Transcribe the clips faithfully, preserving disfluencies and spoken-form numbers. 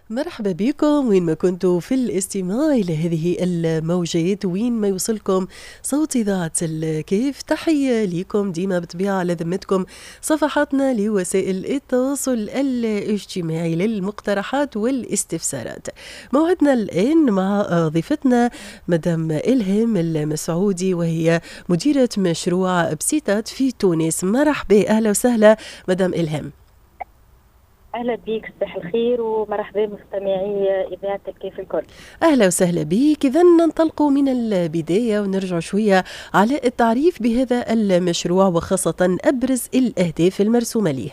مرحبا بكم وين ما كنتوا في الاستماع إلى هذه الموجات وين ما يوصلكم صوت إذاعة الكيف. تحية لكم ديما بطبيعة على ذمتكم صفحاتنا لوسائل التواصل الاجتماعي للمقترحات والاستفسارات. موعدنا الآن مع ضيفتنا مدام إلهام المسعودي، وهي مديرة مشروع بسيتات في تونس. مرحبا، أهلا وسهلا مدام إلهام. أهلا بيك، صباح الخير ومرحبا مستمعي إذاعة الكيف الكل. أهلا وسهلا بك. إذا ننطلق من البداية ونرجع شوية على التعريف بهذا المشروع وخاصة أبرز الأهداف المرسومة له.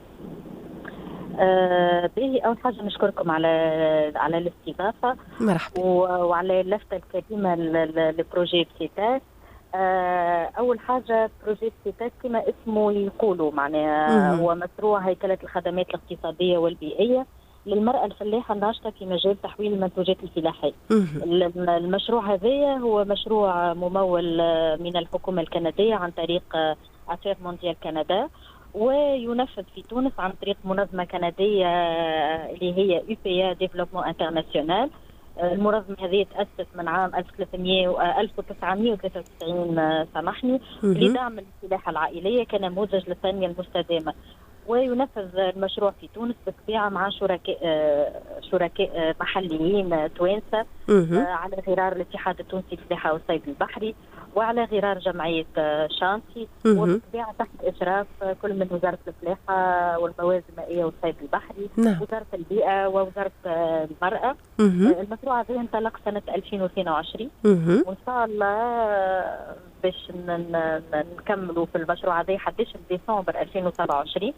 آه باهي، أول حاجة نشكركم على على الاستضافة. مرحبا. وعلى اللفتة الكريمة لبروجي بسيتات. آه أول حاجة بروجي بسيتات كما اسمه يقولوا معناها هو مشروع هيكلة الخدمات الاقتصادية والبيئية للمرأة الفلاحة الناشطة في مجال تحويل المنتوجات الفلاحية. المشروع هذا هو مشروع ممول من الحكومة الكندية عن طريق أفير مونديال كندا، وينفذ في تونس عن طريق منظمة كندية اللي هي يو بي إيه ديفلوبمون انترناسيونال. المنظمة هذه تأسست من عام ألف وتسعمائة وثلاثة وتسعين سامحني لدعم الفلاحة العائلية كنموذج للتنمية المستدامة. وينفذ المشروع في تونس بالطبيعة مع شركاء شركاء محليين توانسة على غرار الاتحاد التونسي للفلاحة والصيد البحري، وعلى غرار جمعية شانتي، وبالطبيعة تحت إشراف كل من وزارة الفلاحة والموارد المائية والصيد البحري، وزارة البيئة ووزارة المرأة. المشروع هذا انطلق سنة ألفين واثنين وعشرين، وإن شاء الله باش نكملوا في المشروع هذا حتى ديسمبر ألفين وسبعة وعشرين.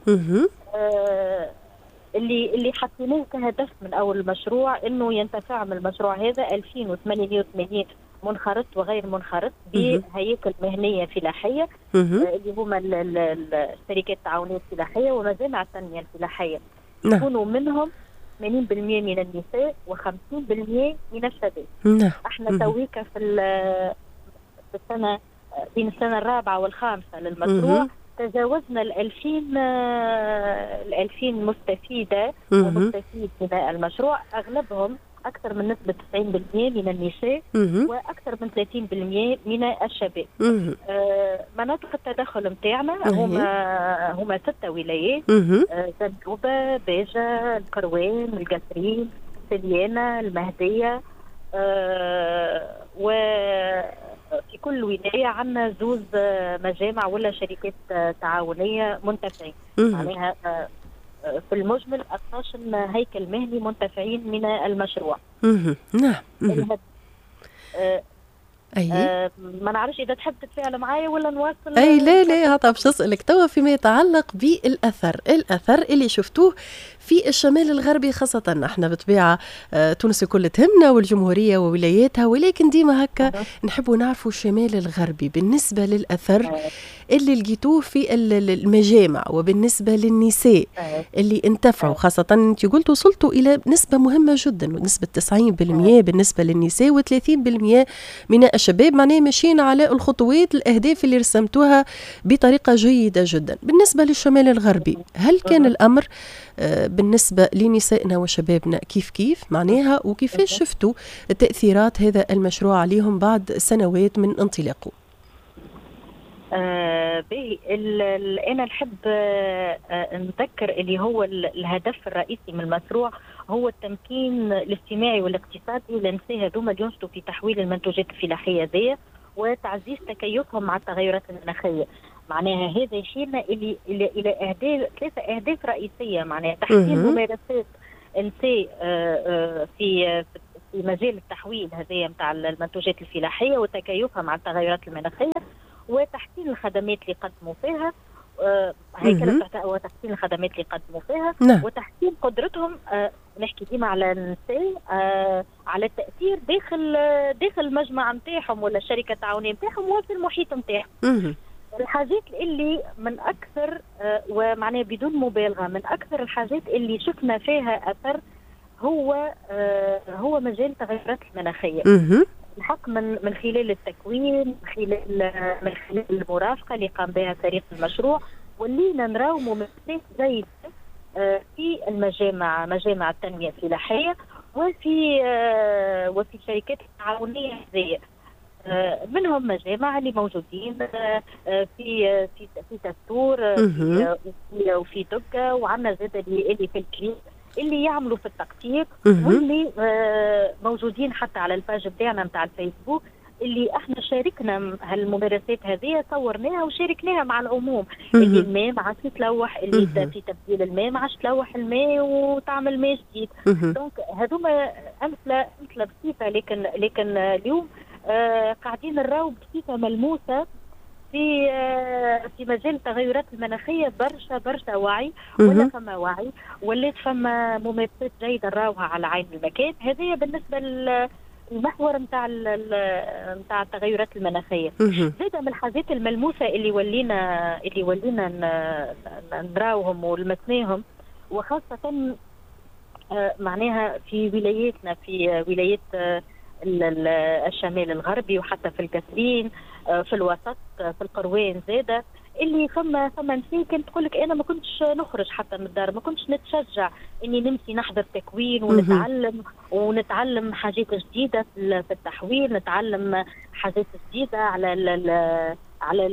آه اللي اللي حطيناه كهدف من اول المشروع انه ينتفع من المشروع هذا ألفين وثمانمائة وثمانين منخرط وغير منخرط بهياكل مهنيه فلاحيه، آه اللي هما الشركات التعاونيه الفلاحيه ومجامع التنميه الفلاحيه، يكونوا منهم ثمانين بالمئة من النساء وخمسين بالمئة من الشباب. احنا تويكا في في السنه بين السنه الرابعه والخامسه للمشروع تجاوزنا الألفين الألفين مستفيدة ومستفيد من المشروع، أغلبهم أكثر من نسبة تسعين بالمئة من النساء وأكثر من ثلاثين بالمئة من الشباب. آه مناطق التدخل متاعنا هما هما ستة ولايات: زنجوبة، باجة، القروان، القصرين، سليانة، المهدية. آه و في كل ولاية عندنا زوز مجامع ولا شركات تعاونية منتفعين، معناها في المجمل اثني عشر هيكل مهني منتفعين من المشروع. نعم. أي. آه ما نعرفش إذا تحب تتفاعل معايا ولا نواصل. أي لا لا هطا باش نسألك توا فيما يتعلق بالأثر الأثر اللي شفتوه في الشمال الغربي، خاصة احنا بطبيعة آه تونس الكل تهمنا والجمهورية وولاياتها، ولكن ديما هكا أه. نحبوا نعرفوا الشمال الغربي بالنسبة للأثر أه. اللي لقيتوه في المجامع وبالنسبة للنساء أه. اللي انتفعوا، خاصة انت قلت وصلتوا إلى نسبة مهمة جدا، نسبة تسعين بالمئة أه. بالنسبة للنساء وثلاثين بالمئة من الشباب، معناه ماشيين على الخطوات الأهداف اللي رسمتوها بطريقة جيدة جدا. بالنسبة للشمال الغربي هل كان الأمر بالنسبة لنسائنا وشبابنا كيف كيف معناها، وكيفاش شفتوا تأثيرات هذا المشروع عليهم بعد سنوات من انطلاقه؟ آه باهي، أنا نحب آه نذكر اللي هو الهدف الرئيسي من المشروع هو التمكين الاجتماعي والاقتصادي للنساء هذوما اللي ينشطوا في تحويل المنتوجات الفلاحية ذي وتعزيز تكيفهم مع التغيرات المناخية. معناها هذا يشيرنا إلى إلى إلى أهداف، ثلاثة أهداف رئيسية، معناها تحسين ممارسات النساء في في مجال التحويل هذايا نتاع المنتوجات الفلاحية وتكيفها مع التغيرات المناخية، وتحسين الخدمات اللي قدموا فيها هيكلة وتحسين الخدمات اللي قدموا فيها نعم. وتحسين قدرتهم آه نحكي ديما على النساء آه على التأثير داخل داخل المجمع نتاعهم ولا الشركة التعاونية نتاعهم وفي المحيط نتاعهم. الحاجات اللي من أكثر آه ومعناها بدون مبالغة من أكثر الحاجات اللي شفنا فيها أثر هو آه هو مجال التغيرات المناخية. الحق من من خلال التكوين، من خلال من خلال المرافقه اللي قام بها فريق المشروع، ولينا نراو ممارسات جيده في المجامع، مجامع التنمية الفلاحية، وفي وفي الشركات التعاونية هذه. منهم مجامع اللي موجودين في في في تستور في وفي دقة، وعندنا زاد اللي اللي في الكليب اللي يعملوا في التقطير، واللي موجودين حتى على الباج بتاعنا نتاع الفيسبوك، اللي احنا شاركنا هالممارسات هذه، صورناها وشاركناها مع العموم. اللي الماء ما عادش يتلوح، اللي في تبديل الماء ما عادش تلوح الماء وتعمل ماء جديد. دونك هذوما امثله امثله بسيطه، لكن لكن اليوم آه قاعدين نراو بصفه ملموسه في آه في مجال التغيرات المناخيه برشا برشا وعي، ولا فما وعي، ولات فما ممارسات جيده نراوها على عين المكان. هذه بالنسبه للمحور نتاع نتاع التغيرات المناخيه. زاده من الحاجات الملموسه اللي ولينا اللي ولينا نراوهم ولمسناهم، وخاصه آه معناها في ولاياتنا، في ولايات آه الشمال الغربي، وحتى في الكسرين، في الوسط، في القروان زاده، اللي فما فما مساكن تقول لك انا ما كنتش نخرج حتى من الدار، ما كنتش نتشجع اني نمشي نحضر تكوين ونتعلم ونتعلم حاجات جديده في التحويل، نتعلم حاجات جديده على ال على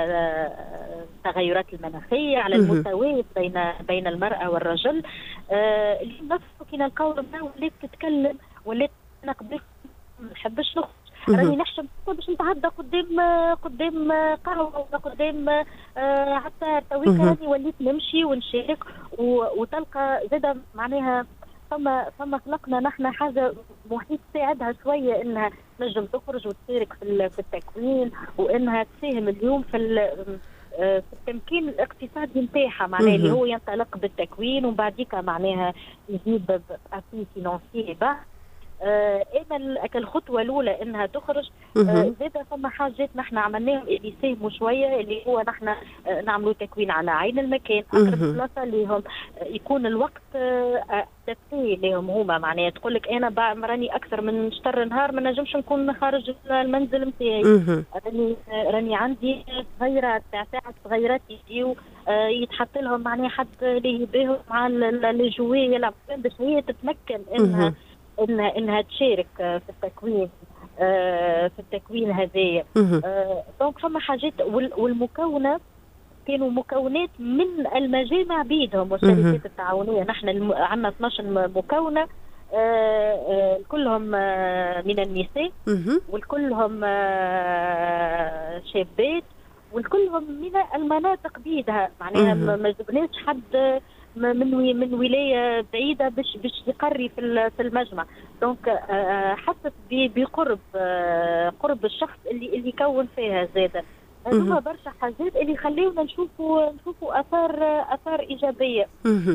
التغيرات المناخيه، على المساواه بين بين المراه والرجل. آه اللي نفسه كي نلقاو ولات تتكلم، ولات انا قبل ما نحبش نخرج، راني نحشم باش نتعدى قدام قدام قهوه ولا قدام آه حتى تويكا، راني وليت نمشي ونشارك، وتلقى زاده معناها فما فما خلقنا نحن حاجه محيط تساعدها شويه انها تنجم تخرج وتشارك في في التكوين، وانها تساهم اليوم في في التمكين الاقتصادي نتاعها، معناها اللي هو ينطلق بالتكوين وبعديك معناها يجيب ابي فينانسي بعد. آه انا الخطوه الاولى انها تخرج. آه زاده فما حاجات نحن عملناهم اللي يساهموا شويه، اللي هو نحن آه نعملوا تكوين على عين المكان، اقرب بلاصه لهم، آه يكون الوقت ادابتي آه لهم هما. معناها تقول لك انا راني اكثر من شطر نهار ما نجمش نكون خارج المنزل نتاعي، راني آه راني عندي صغيره تاع ساعه صغيرات يجيو آه يتحط لهم معناها حد اللي يبيهم مع الجوي يلعب باش هي تتمكن انها انها انها تشارك في التكوين آه في التكوين هذايا. آه دونك فما حاجات، والمكونه كانوا مكونات من المجامع بيدهم والشركات التعاونيه. نحن عندنا اثناش مكونه، آه آه كلهم آه من النساء، والكلهم آه شابات، والكلهم من المناطق بيدها. معناها ما جبناش حد من من ولايه بعيده باش باش يقري في في المجمع. دونك حسب بقرب قرب الشخص اللي اللي يكون فيها زاده. هذوما برشا حاجات اللي خليونا نشوفوا نشوفوا اثار اثار ايجابيه.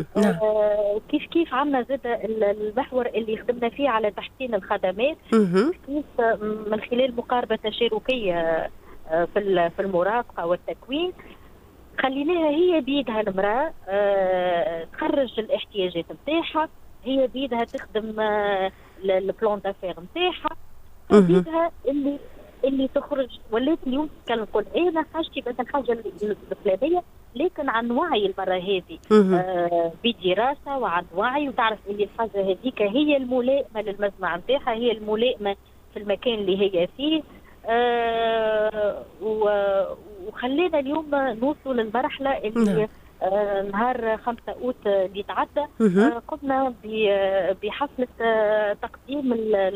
آه كيف كيف عندنا زاده المحور اللي خدمنا فيه على تحسين الخدمات، كيف من خلال مقاربه تشاركيه في في المرافقه والتكوين، خليناها هي بيدها المرأة أه تخرج الاحتياجات نتاعها، هي بيدها تخدم أه البلان دافير نتاعها، بيدها اللي اللي تخرج. ولات اليوم كنقول انا حاجتي مثلا حاجه الفلانيه، لكن عن وعي المره هذه أه بدراسه وعن وعي، وتعرف اللي الحاجه هذيك هي الملائمه للمجمع نتاعها، هي الملائمه في المكان اللي هي فيه. آه وخلينا اليوم نوصل للمرحله اللي آه نهار خمسة اوت اللي تعدى آه قمنا بحفله آه تقديم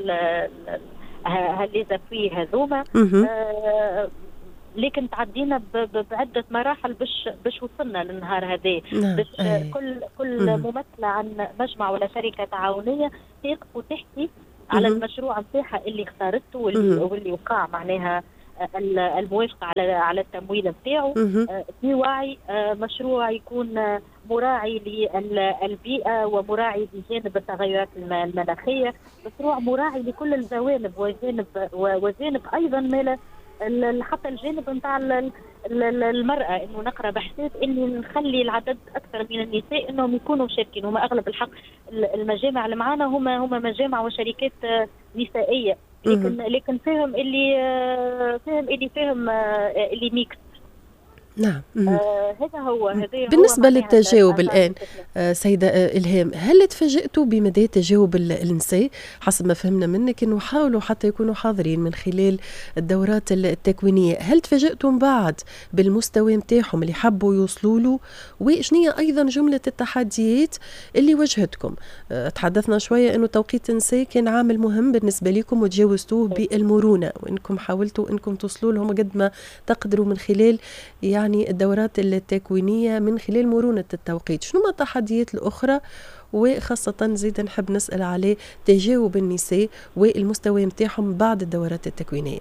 هالليزافي هذوما. آه لكن تعدينا بعده مراحل باش باش وصلنا للنهار هذا، باش كل كل ممثله عن مجمع ولا شركه تعاونيه تقف وتحكي على المشروع نتاعها اللي اختارته واللي, واللي وقع معناها الموافقه على على التمويل نتاعو في وعي. مشروع يكون مراعي للبيئه ومراعي لجانب التغيرات المناخيه، مشروع مراعي لكل الجوانب، وجانب وجانب ايضا مال حتى الجانب نتاع المرأة، انه نقرا بحثات انه نخلي العدد اكثر من النساء انهم يكونوا مشاركين. هما اغلب الحق المجامع اللي معنا هما هما مجامع وشركات نسائية، لكن لكن فيهم اللي فيهم اللي فيهم اللي ميكس. نعم. آه هذا هو هذا بالنسبة هو للتجاوب الآن آه سيدة آه إلهام، هل تفاجئتوا بمدى تجاوب النساء؟ حسب ما فهمنا منك أنه حاولوا حتى يكونوا حاضرين من خلال الدورات التكوينية، هل تفاجئتوا من بعد بالمستوى متاعهم اللي حبوا يوصلوا له؟ وإشنية أيضا جملة التحديات اللي واجهتكم؟ آه تحدثنا شوية أنه توقيت النساء كان عامل مهم بالنسبة لكم وتجاوزتوه بالمرونة، وإنكم حاولتوا أنكم توصلوا لهم قد ما تقدروا من خلال يعني الدورات التكوينية من خلال مرونة التوقيت. شنو ما التحديات الأخرى، وخاصة زيدا نحب نسأل عليه تجاوب النساء والمستوى متاعهم بعد الدورات التكوينية؟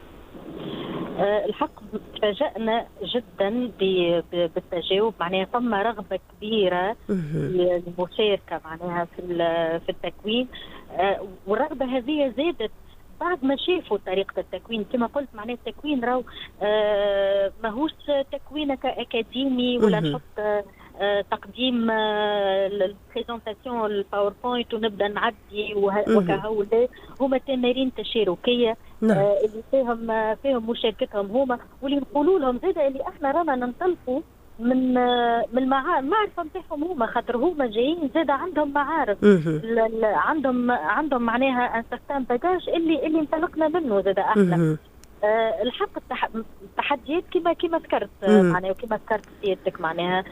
أه الحق تفاجأنا جدا بالتجاوب، معناها ثم رغبة كبيرة للمشاركة معناها في في التكوين. أه والرغبة هذه زادت بعد ما شافوا طريقة التكوين. كما قلت معناه التكوين راهو آه ماهوش تكوين أكاديمي ولا نحط آه تقديم آه البريزونتاسيون الباوربوينت ونبدا نعدي وكهو. هما تمارين تشاركية آه اللي فيهم فيهم مشاركتهم هما، واللي نقولوا لهم زاده اللي احنا رانا ننطلقوا من من المعرفه نتاعهم هما، خاطر هما جايين زاد عندهم معارف، عندهم عندهم معناها ان سيغتان باجاج اللي اللي انطلقنا منه زاد احنا. أه الحق التحديات كما كما ذكرت معناها وكما ذكرت سيادتك معناها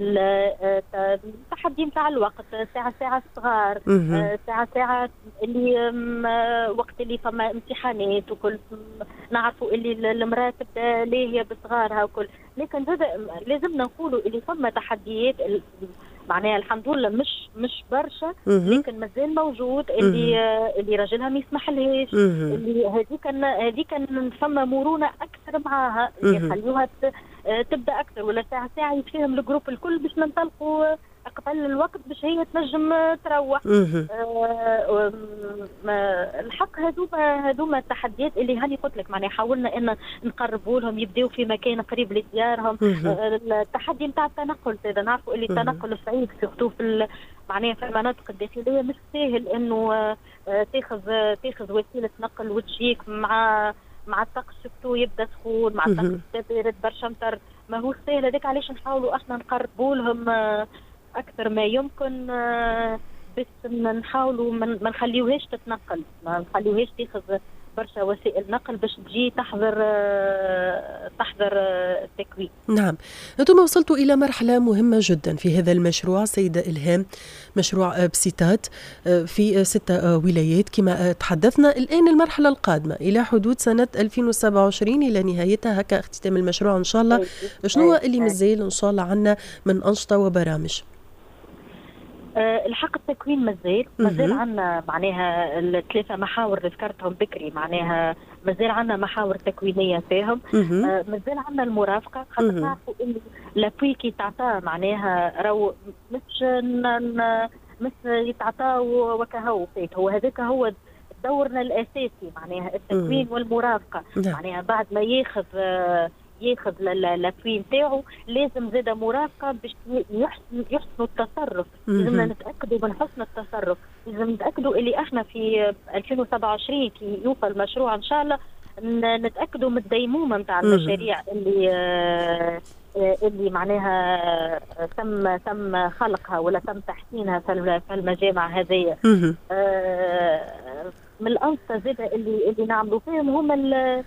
التحدي نتاع الوقت، ساعه ساعه صغار، ساعه ساعه اللي وقت اللي فما امتحانات وكل نعرفوا اللي المراه تبدا لاهيه بصغارها وكل، لكن هذا لازمنا نقولوا اللي فما تحديات معناها الحمد لله مش مش برشا، لكن مازال موجود اللي اللي راجلها ما يسمح لهاش، اللي هذيك هذيك فما مرونه اكثر معاها اللي يخليوها تبدا اكثر، ولا ساعه ساعه يتفاهم الجروب الكل باش ننطلقوا قبل الوقت باش هي تنجم تروح. آه الحق هذوما هذوما التحديات اللي هاني قلت لك معناها حاولنا ان نقربوا لهم يبداو في مكان قريب لديارهم. آه التحدي نتاع التنقل هذا نعرفوا اللي التنقل صعيب سورتو في معناها في المناطق الداخليه، مش سهل انه آه تاخذ تاخذ وسيله نقل وتجيك مع مع الطقس سورتو يبدا سخون، مع الطقس بارد برشا مطر، ما هو سهل. هذاك علاش نحاولوا احنا نقربوا لهم آه أكثر ما يمكن بس نحاولوا ما نخليوهاش تتنقل، ما نخليوهاش تاخذ برشا وسائل نقل باش تجي تحضر تحضر التكوين. نعم، أنتم وصلتوا إلى مرحلة مهمة جدا في هذا المشروع سيدة إلهام، مشروع بسيتات في ستة ولايات كما تحدثنا. الآن المرحلة القادمة إلى حدود سنة ألفين وسبعة وعشرين إلى نهايتها هكا اختتام المشروع إن شاء الله، شنو اللي مازال إن شاء الله عنا من أنشطة وبرامج؟ أه الحق التكوين مازال مازال عندنا معناها الثلاثه محاور اللي ذكرتهم بكري، معناها مازال عندنا محاور تكوينيه فيهم. أه مازال عندنا المرافقه، خاطر نعرفوا اللي لابوي كي تعطاه معناها راهو مش مش يتعطاو وكهو فيك، هو هذاك هو دورنا الاساسي معناها التكوين والمرافقه. معناها بعد ما ياخذ أه ياخذ لابوي نتاعو لازم زاده مرافقه باش يحسنوا التصرف، لازم نتاكدوا من حسن التصرف، لازم نتاكدوا اللي احنا في ألفين وسبعة وعشرين كي يوصل المشروع ان شاء الله نتاكدوا من الديمومه نتاع المشاريع اللي آه اللي معناها تم تم خلقها ولا تم تحسينها في المجامع هذه. آه من الانشطه زاده اللي اللي نعملوا فيهم هما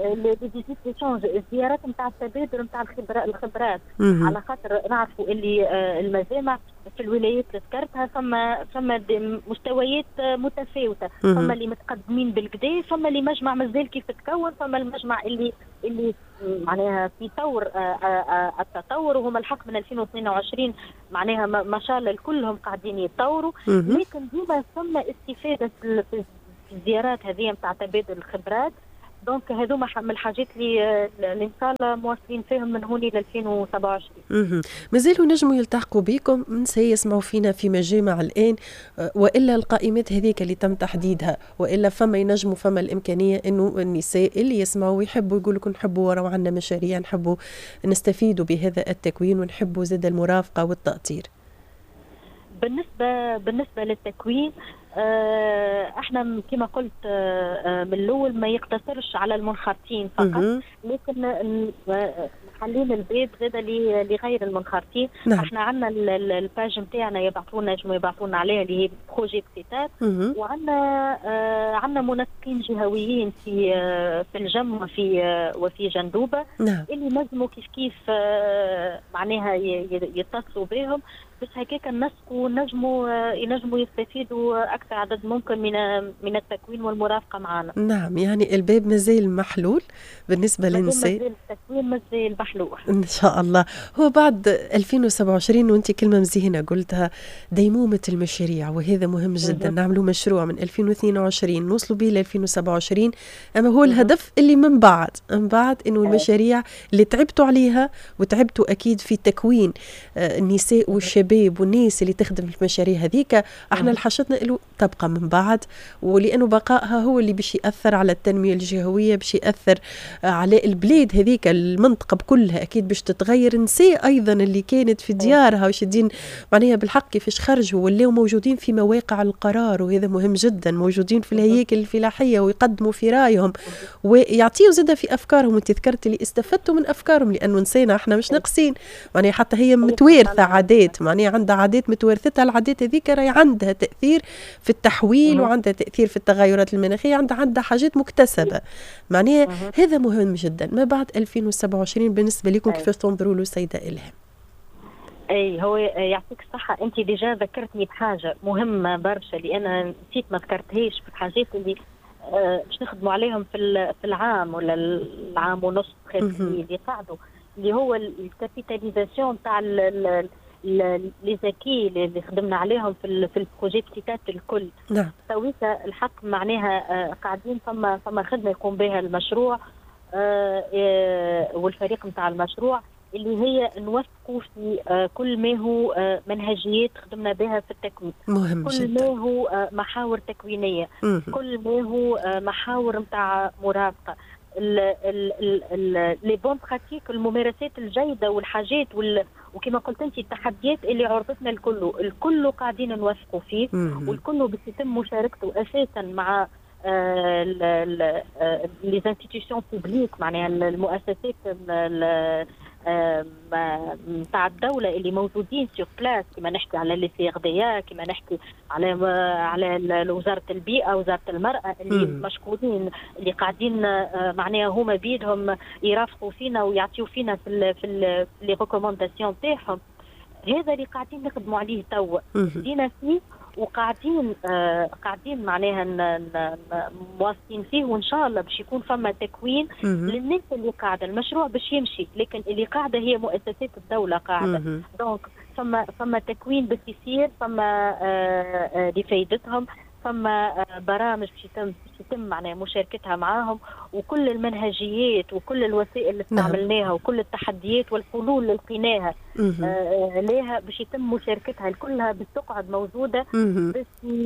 الزيارات نتاع التبادل نتاع الخبرات، على خاطر نعرفوا اللي المجامع في الولايات اللي ذكرتها فما فما مستويات متفاوته، فما اللي متقدمين بالكدا، فما اللي مجمع مازال كيف تكون، فما المجمع اللي اللي معناها في طور التطور، وهما الحق من ألفين واثنين وعشرين معناها ما شاء الله كلهم قاعدين يتطوروا، لكن ديما فما استفاده في الزيارات هذه نتاع تبادل الخبرات. دونك هذوما من الحاجات اللي اللي ان شاء الله مواصلين فيهم من هوني ل ألفين وسبعة وعشرين. مازالوا نجموا يلتحقوا بكم من سيسمعوا فينا في مجامع الان، والا القائمات هذيك اللي تم تحديدها، والا فما ينجموا فما الامكانيه انه النساء اللي يسمعوا ويحبوا يقولوا لكم نحبوا وراو عندنا مشاريع، نحبوا نستفيدوا بهذا التكوين ونحبوا زاد المرافقه والتأطير. بالنسبه بالنسبه للتكوين احنا كما قلت من الاول ما يقتصرش على المنخرطين فقط، لكن حالين الباب زاد لغير المنخرطين. نعم. احنا عندنا الباج نتاعنا يبعثونا نجموا يبعثونا عليها اللي هي بروجي بسيتات، وعندنا آه عندنا منسقين جهويين في آه في الجم وفي آه وفي جندوبه. نعم. اللي نجموا كيف كيف آه معناها يتصلوا بهم بس هكاك نسقوا نجموا ينجموا يستفيدوا اكثر عدد ممكن من من التكوين والمرافقه معنا. نعم، يعني الباب مازال محلول بالنسبه للنساء، مازال التكوين مازال محلول ان شاء الله. هو بعد ألفين وسبعة وعشرين وانت كلمه مزينه قلتها، ديمومه المشاريع، وهذا مهم جدا. نعملوا مشروع من ألفين واثنين وعشرين نوصلوا به ل ألفين وسبعة وعشرين، اما هو الهدف اللي من بعد من بعد انه المشاريع اللي تعبتوا عليها وتعبتوا اكيد في تكوين النساء والشباب والناس اللي تخدم في المشاريع هذيك، احنا لحشتنا له تبقى من بعد، ولانه بقائها هو اللي باش ياثر على التنميه الجهويه، باش ياثر على البلاد هذيك، المنطقه بكلها اكيد باش تتغير. نساء ايضا اللي كانت في ديارها وشدين معناها بالحق كيفاش خرجوا ولاو موجودين في مواقع القرار، وهذا مهم جدا، موجودين في الهياكل الفلاحيه ويقدموا في رايهم ويعطيوا زاده في افكارهم. وانت ذكرت اللي استفدتوا من افكارهم، لانه نسينا احنا مش ناقصين، معناها حتى هي متوارثه عادات، معناها عندها عادات متوارثتها، العادات هذيك راهي عندها تاثير في التحويل وعندها تاثير في التغيرات المناخيه، عندها عندها حاجات مكتسبه، معناها هذا مهم جدا. ما بعد ألفين وسبعة وعشرين بالنسبه لكم كيفاش تنظروا له سيده إلهام؟ اي هو يعطيك الصحه، انت ديجا ذكرتني بحاجه مهمه برشا اللي انا نسيت ما ذكرتهاش في الحاجات اللي باش نخدموا عليهم في في العام ولا العام ونص اللي قعدوا، اللي هو الكابيتاليزاسيون تاع لي زكي اللي خدمنا عليهم في في البروجيكتات الكل. نعم. تويكا الحق معناها قاعدين فما فما خدمه يقوم بها المشروع والفريق نتاع المشروع اللي هي نوثقوا في كل ما هو منهجيات خدمنا بها في التكوين، مهم كل جدا. ما هو محاور تكوينيه، مم. كل ما هو محاور نتاع مرافقه، لي بون براتيك، الممارسات الجيده والحاجات وال... وكما قلت انت التحديات اللي عرضتنا الكل الكل قاعدين نوثقوا فيه، والكل باش يتم مشاركته اساسا مع لي انستيتيوشن بوبليك، معناها المؤسسات نتاع الدوله اللي موجودين سيغ بلاس، كما نحكي على لي سي ار دي ا، كما نحكي على على وزاره البيئه، وزاره المراه اللي م. مشكورين اللي قاعدين معناها هما بيدهم يرافقوا فينا ويعطيو فينا في ال في لي ريكومونداسيون تاعهم. هذا اللي قاعدين نخدموا عليه توا، دينا فيه وقاعدين آه قاعدين معناها مواصلين فيه، وان شاء الله باش يكون فما تكوين للناس اللي قاعده. المشروع باش يمشي، لكن اللي قاعده هي مؤسسات الدوله قاعده، دونك فما فما تكوين باش يصير، فما آه آه لفايدتهم، فما برامج باش يتم يتم معناها مشاركتها معاهم، وكل المنهجيات وكل الوسائل اللي استعملناها وكل التحديات والحلول اللي لقيناها آه ليها باش يتم مشاركتها كلها، باش تقعد موجوده، باش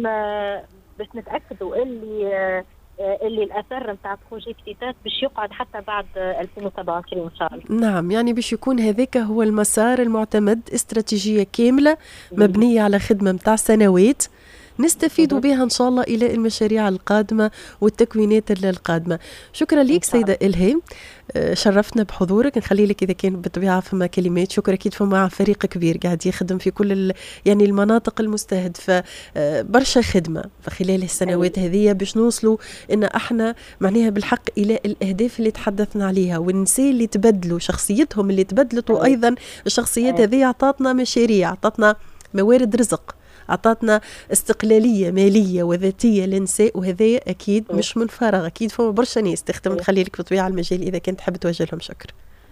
باش نتاكدوا اللي آه اللي الاثر نتاع بروجيكتات باش يقعد حتى بعد ألفين وسبعة وعشرين ان شاء الله. نعم، يعني باش يكون هذاك هو المسار المعتمد، استراتيجية كاملة مبنية على خدمة متاع سنوات نستفيدوا بها إن شاء الله إلى المشاريع القادمة والتكوينات القادمة. شكرا لك سيدة إلهام، شرفتنا بحضورك. نخلي لك إذا كان بالطبيعة فما كلمات شكر. أكيد فما فريق كبير قاعد يخدم في كل يعني المناطق المستهدفة، برشا خدمة خلال السنوات هذه باش نوصلوا إن احنا معناها بالحق إلى الأهداف اللي تحدثنا عليها، والنساء اللي تبدلوا شخصيتهم اللي تبدلت، وأيضا الشخصيات هذه عطاتنا مشاريع، عطاتنا موارد رزق، عطاتنا استقلالية مالية وذاتية للنساء، وهذا أكيد مش من فراغ، أكيد فما برشا ناس تخدم. نخلي لك بطبيعة المجال إذا كنت تحب توجه لهم شكر.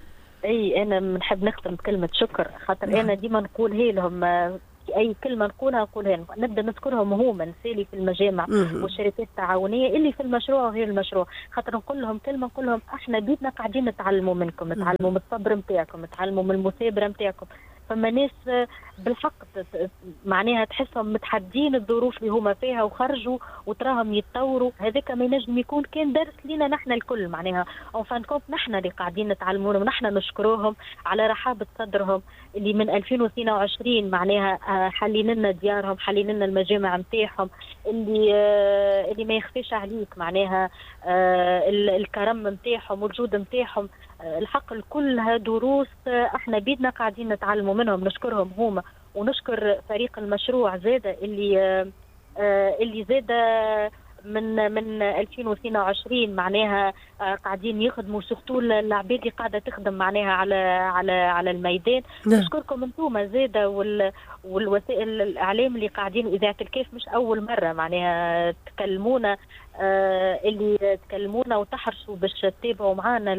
أي أنا نحب نختم بكلمة شكر، خاطر نعم. أنا ديما نقولها لهم، أي كلمة نقولها نقولها لهم، نبدأ نذكرهم هما نسالي في المجامع والشركات التعاونية اللي في المشروع وغير المشروع، خاطر نقول لهم كلمة، نقول لهم احنا بيدنا قاعدين نتعلموا منكم، نتعلموا من الصبر نتاعكم، نتعلموا من المثابرة نتاعكم. فما ناس بالحق معناها تحسهم متحدين الظروف اللي هما فيها وخرجوا وتراهم يتطوروا، هذاك ما ينجم يكون كان درس لينا نحن الكل، معناها اون فان كونت نحن اللي قاعدين نتعلمون، ونحن نشكروهم على رحابة صدرهم اللي من ألفين واثنين وعشرين معناها حلين لنا ديارهم، حلين لنا المجامع نتاعهم، اللي اللي ما يخفيش عليك معناها الكرم نتاعهم والجود نتاعهم الحق الكلها دروس احنا بيدنا قاعدين نتعلموا منهم، نشكرهم هما ونشكر فريق المشروع زاده اللي اللي زاده من من ألفين واثنين وعشرين معناها قاعدين يخدموا سورتو العباد اللي قاعده تخدم معناها على على على الميدان. نشكركم انتم زاده وال والوسائل الاعلام اللي قاعدين، اذاعه الكيف مش اول مره معناها تكلمونا اللي تكلمونا وتحرصوا باش تتابعوا معنا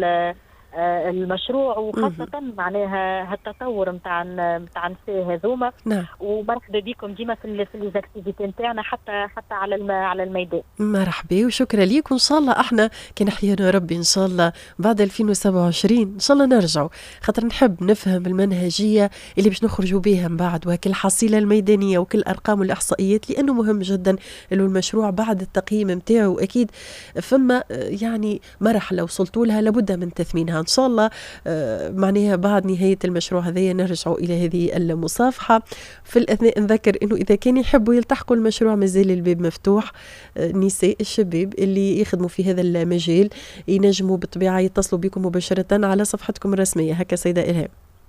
المشروع، وخاصة معناها هالتطور نتاع نتاع النساء هذوما. نعم. ومرحبا بكم ديما في في ليزاكتيفيتي نتاعنا حتى حتى على الم... على الميدان. مرحبا وشكرا ليك، وان شاء الله احنا كان احيانا ربي ان شاء الله بعد ألفين وسبعة وعشرين ان شاء الله نرجعوا، خاطر نحب نفهم المنهجية اللي باش نخرجوا بها من بعد وكل الحصيلة الميدانية وكل الارقام والاحصائيات، لانه مهم جدا انه المشروع بعد التقييم نتاعو اكيد فما يعني مرحلة وصلتوا لها لابد من تثمينها. ان شاء الله معناها بعد نهاية المشروع هذايا نرجعوا الى هذه المصافحة. في الاثناء نذكر انه اذا كان يحبوا يلتحقوا المشروع مازال الباب مفتوح، النساء الشباب اللي يخدموا في هذا المجال ينجموا بالطبيعة يتصلوا بكم مباشرة على صفحتكم الرسمية. هكا سيدة إلهام،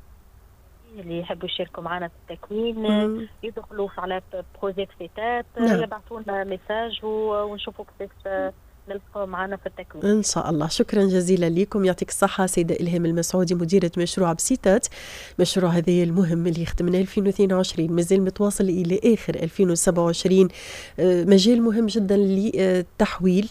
اللي يحبوا يشاركوا معنا في التكوين مم. يدخلوا على بروجيت فيتات، نعم. يبعثوا لنا ميساج ونشوفوا كيفاش نلقوا معنا في التكوين ان شاء الله. شكرا جزيلا لكم، يعطيك الصحه سيده الهام المسعودي مديره مشروع بسيتات. مشروع هذا المهم اللي خدمنا ألفين واثنين وعشرين مازال متواصل الى اخر ألفين وسبعة وعشرين، مجال مهم جدا للتحويل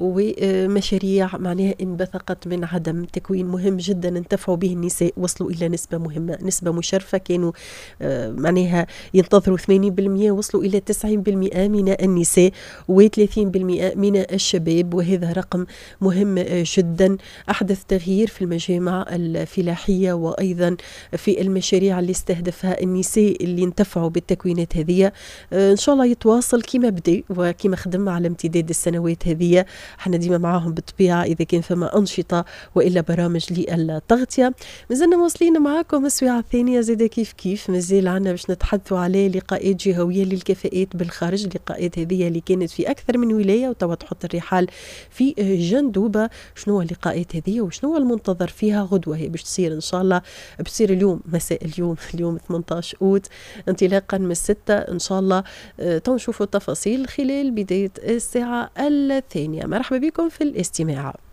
ومشاريع معناها انبثقت من عدم تكوين مهم جدا انتفعوا به النساء، وصلوا الى نسبه مهمه، نسبه مشرفه، كانوا معناها ينتظروا ثمانين بالمئة وصلوا الى تسعين بالمئة من النساء وثلاثين بالمئة من الشباب، وهذا رقم مهم جدا. أحدث تغيير في المجامع الفلاحية وأيضا في المشاريع اللي استهدفها النساء اللي انتفعوا بالتكوينات هذه. إن شاء الله يتواصل كما بدأ وكما خدم على امتداد السنوات هذه، احنا ديما معاهم بالطبيعة إذا كان فما أنشطة وإلا برامج للتغطية. مازلنا واصلين معاكم السويعة الثانية زيدا كيف كيف، مازال عنا باش نتحدثوا على لقاءات جهوية للكفاءات بالخارج. اللقاءات هذه اللي كانت في أكثر من ولاية وتوا تحط الرحال في جندوبة. شنو اللقاءات هذه وشنو المنتظر فيها غدوة؟ هي باش تصير إن شاء الله بتصير اليوم مساء اليوم اليوم ثمانية عشر أوت انطلاقا من الستة إن شاء الله. تنشوفوا التفاصيل خلال بداية الساعة الثانية. مرحبا بكم في الاستماع.